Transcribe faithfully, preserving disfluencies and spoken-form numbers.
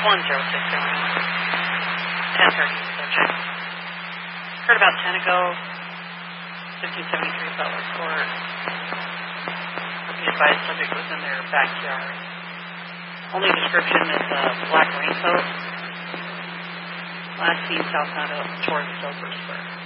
one zero six seven. ten thirty, subject. Heard about ten ago, fifteen seventy-three Butler Court. Be advised subject was in their backyard. Only description is a black raincoat. Last seen southbound towards Silver Square.